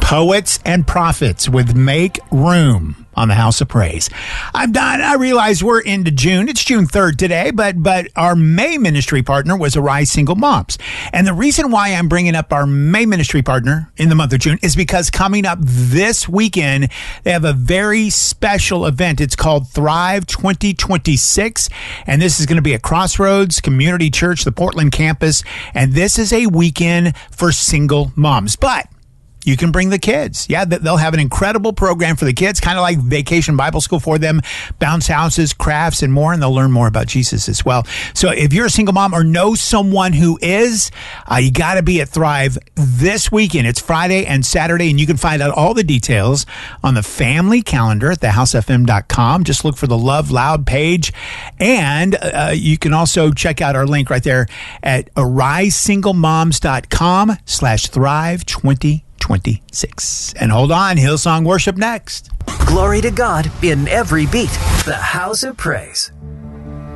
Poets and Prophets with Make Room on the House of Praise. I'm done. I realize we're into June. It's June 3rd today, but our May ministry partner was Arise Single Moms. And the reason why I'm bringing up our May ministry partner in the month of June is because coming up this weekend, they have a very special event. It's called Thrive 2026. And this is going to be at Crossroads Community Church, the Portland campus. And this is a weekend for single moms. But you can bring the kids. Yeah, they'll have an incredible program for the kids, kind of like Vacation Bible School for them, bounce houses, crafts, and more, and they'll learn more about Jesus as well. So if you're a single mom or know someone who is, you got to be at Thrive this weekend. It's Friday and Saturday, and you can find out all the details on the family calendar at thehousefm.com. Just look for the Love Loud page, and you can also check out our link right there at arisesinglemoms.com/Thrive2026. And hold on, Hillsong Worship next. Glory to God in every beat. The House of Praise.